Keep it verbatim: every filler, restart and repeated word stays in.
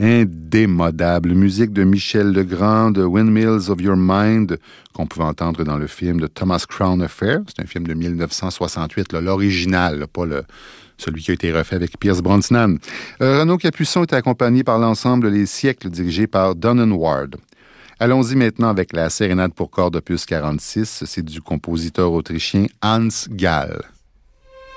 indémodable. Musique de Michel Legrand, de Windmills of Your Mind, qu'on pouvait entendre dans le film de Thomas Crown Affair. C'est un film de dix-neuf cent soixante-huit, là, l'original, là, pas le, celui qui a été refait avec Pierce Brosnan. Euh, Renaud Capuçon est accompagné par l'ensemble Les Siècles, dirigé par Donnan Ward. Allons-y maintenant avec la sérénade pour cordes opus quarante-six. C'est du compositeur autrichien Hans Gall.